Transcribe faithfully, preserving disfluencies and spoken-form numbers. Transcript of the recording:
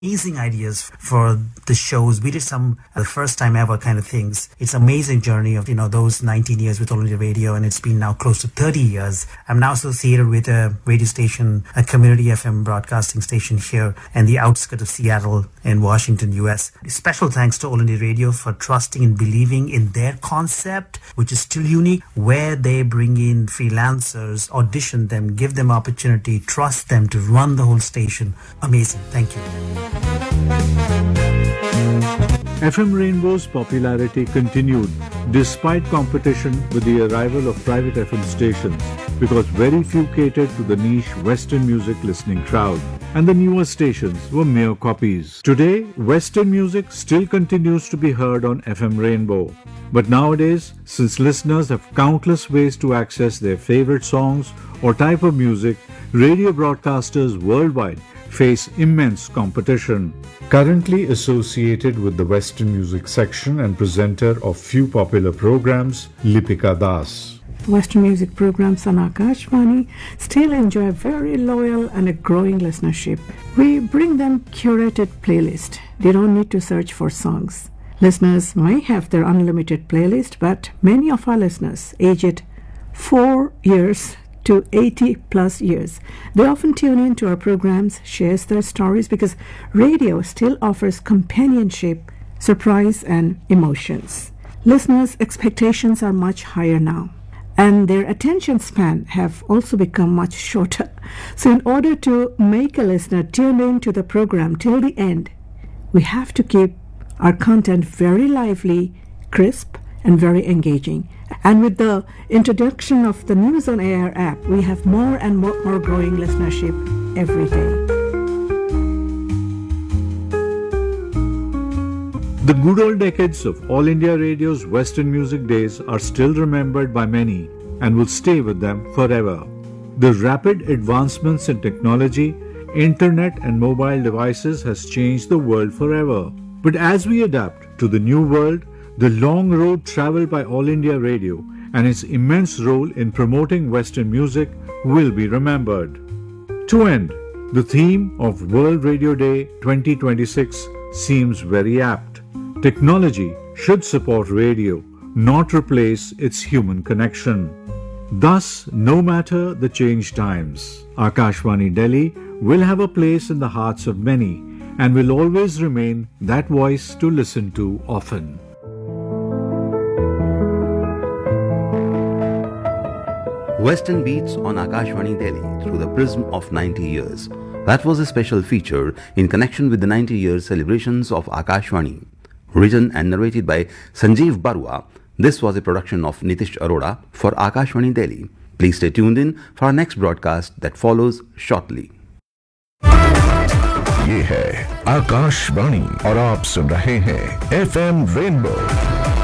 amazing ideas for the shows. We did some uh, first time ever kind of things. It's an amazing journey of, you know, those nineteen years with All India Radio, and it's been now close to thirty years. I'm now associated with a radio station, a community F M broadcasting station here in the outskirts of Seattle in Washington, U S. Special thanks to All India Radio for trusting and believing in their concept, which is still unique, where they bring in freelancers, audition them, give them opportunity, trust them to run the whole station. Amazing. Thank you. F M Rainbow's popularity continued despite competition with the arrival of private F M stations, because very few catered to the niche Western music listening crowd, and the newer stations were mere copies. Today, Western music still continues to be heard on F M Rainbow. But nowadays, since listeners have countless ways to access their favorite songs or type of music, radio broadcasters worldwide face immense competition. Currently associated with the Western music section and presenter of few popular programs, Lipika Das. Western music programs on Akashvani still enjoy a very loyal and a growing listenership. We bring them curated playlist. They don't need to search for songs. Listeners may have their unlimited playlist, but many of our listeners, aged four years to eighty plus years, they often tune in to our programs, shares their stories, because radio still offers companionship, surprise, and emotions. Listeners' expectations are much higher now, and their attention span have also become much shorter. So in order to make a listener tune in to the program till the end, we have to keep our content very lively, crisp, and very engaging. And with the introduction of the News on Air app, we have more and more, more growing listenership every day. The good old decades of All India Radio's Western music days are still remembered by many and will stay with them forever. The rapid advancements in technology, internet and mobile devices has changed the world forever. But as we adapt to the new world, the long road traveled by All India Radio and its immense role in promoting Western music will be remembered. To end, the theme of World Radio Day twenty twenty-six seems very apt. Technology should support radio, not replace its human connection. Thus, no matter the changed times, Akashvani Delhi will have a place in the hearts of many and will always remain that voice to listen to often. Western Beats on Akashvani Delhi through the prism of ninety years. That was a special feature in connection with the ninety-year celebrations of Akashvani. Written and narrated by Sanjeev Barua, this was a production of Nitish Arora for Akashvani Delhi. Please stay tuned in for our next broadcast that follows shortly. ये है आकाशवाणी और आप सुन रहे हैं F M rainbow